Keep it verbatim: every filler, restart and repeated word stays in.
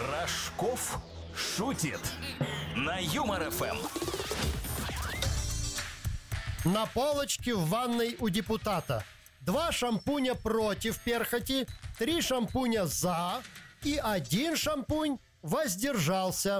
Рожков шутит на Юмор эф эм. На полочке в ванной у депутата два шампуня против перхоти, три шампуня за и один шампунь воздержался.